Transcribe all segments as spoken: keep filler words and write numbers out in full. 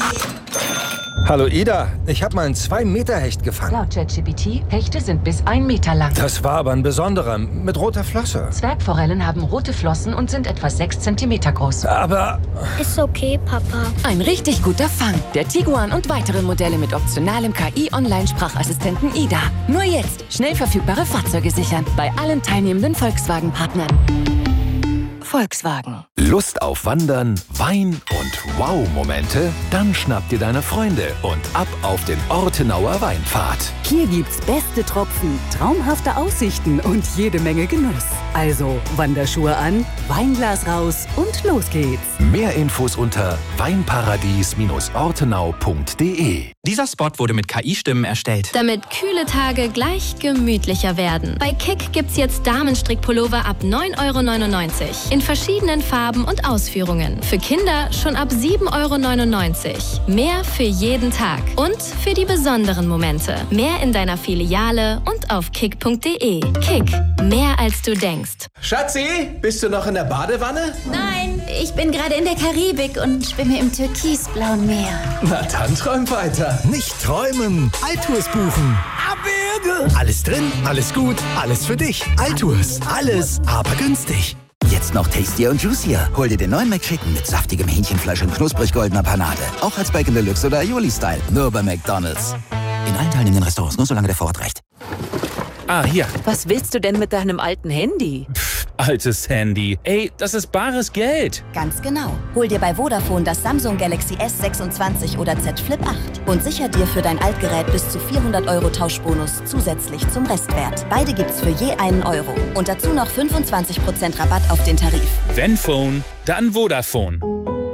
Hallo Ida, ich habe mal einen zwei Meter Hecht gefangen. Laut ChatGPT, Hechte sind bis ein Meter lang. Das war aber ein besonderer, mit roter Flosse. Zwergforellen haben rote Flossen und sind etwa sechs Zentimeter groß. Aber... Ist okay, Papa. Ein richtig guter Fang. Der Tiguan und weitere Modelle mit optionalem K I-Online-Sprachassistenten Ida. Nur jetzt schnell verfügbare Fahrzeuge sichern. Bei allen teilnehmenden Volkswagen-Partnern. Volkswagen. Lust auf Wandern, Wein und Wow-Momente? Dann schnapp dir deine Freunde und ab auf den Ortenauer Weinpfad. Hier gibt's beste Tropfen, traumhafte Aussichten und jede Menge Genuss. Also Wanderschuhe an, Weinglas raus und los geht's. Mehr Infos unter weinparadies ortenau punkt de. Dieser Spot wurde mit K I-Stimmen erstellt. Damit kühle Tage gleich gemütlicher werden. Bei Kick gibt's jetzt Damenstrickpullover ab neun Euro neunundneunzig. In verschiedenen Farben und Ausführungen. Für Kinder schon ab sieben Euro neunundneunzig. Mehr für jeden Tag. Und für die besonderen Momente. Mehr in deiner Filiale und auf kick punkt de. Kick. Mehr als du denkst. Schatzi, bist du noch in der Badewanne? Nein, ich bin gerade in der Karibik und schwimme im türkisblauen Meer. Na dann träum weiter. Nicht träumen, Altours buchen. Abwürge. Alles drin, alles gut, alles für dich. Altours, alles, aber günstig. Jetzt noch tastier und juicier. Hol dir den neuen McChicken mit saftigem Hähnchenfleisch und knusprig goldener Panade. Auch als Bacon Deluxe oder Aioli-Style. Nur bei McDonald's. In allen teilnehmenden Restaurants, nur solange der Vorrat reicht. Ah, hier. Was willst du denn mit deinem alten Handy? Pff, altes Handy. Ey, das ist bares Geld. Ganz genau. Hol dir bei Vodafone das Samsung Galaxy S sechsundzwanzig oder Z Flip acht und sicher dir für dein Altgerät bis zu vierhundert Euro Tauschbonus zusätzlich zum Restwert. Beide gibt's für je einen Euro. Und dazu noch fünfundzwanzig Prozent Rabatt auf den Tarif. Wenn Phone, dann Vodafone.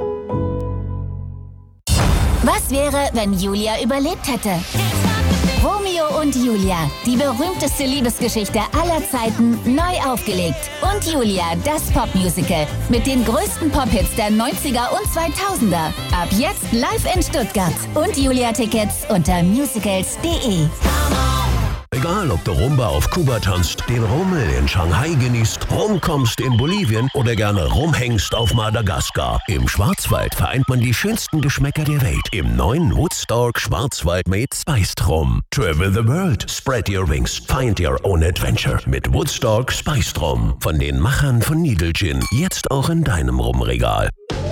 Was wäre, wenn Julia überlebt hätte? Romeo und Julia, die berühmteste Liebesgeschichte aller Zeiten, neu aufgelegt. Und Julia, das Popmusical mit den größten Pop-Hits der neunziger und zweitausender. Ab jetzt live in Stuttgart. Und Julia-Tickets unter musicals punkt de. Egal, ob du Rumba auf Kuba tanzt, den Rummel in Shanghai genießt, rumkommst in Bolivien oder gerne rumhängst auf Madagaskar. Im Schwarzwald vereint man die schönsten Geschmäcker der Welt im neuen Woodstock Schwarzwald Made Spiced Rum. Travel the world, spread your wings, find your own adventure mit Woodstock Spiced Rum. Von den Machern von Needle Gin, jetzt auch in deinem Rumregal.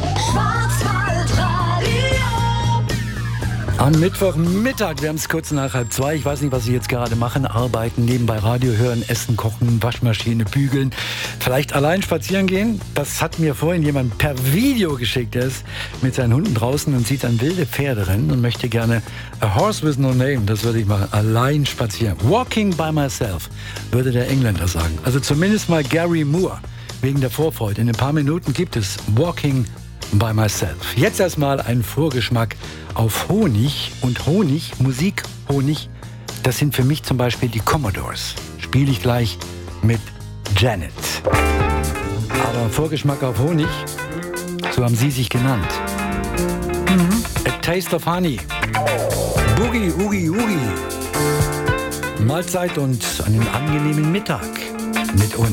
Am Mittwochmittag, wir haben es kurz nach halb zwei, ich weiß nicht, was Sie jetzt gerade machen, arbeiten, nebenbei Radio hören, essen, kochen, Waschmaschine, bügeln, vielleicht allein spazieren gehen. Das hat mir vorhin jemand per Video geschickt, der ist mit seinen Hunden draußen und sieht dann wilde Pferde rennen und möchte gerne a horse with no name, das würde ich machen, allein spazieren. Walking by myself, würde der Engländer sagen. Also zumindest mal Gary Moore, wegen der Vorfreude. In ein paar Minuten gibt es Walking by myself. Jetzt erstmal ein Vorgeschmack auf Honig und Honig, Musik Honig, das sind für mich zum Beispiel die Commodores. Spiele ich gleich mit Janet. Aber Vorgeschmack auf Honig, so haben sie sich genannt. Mhm. A Taste of Honey. Boogie, Oogie, Oogie. Mahlzeit und einen angenehmen Mittag mit uns.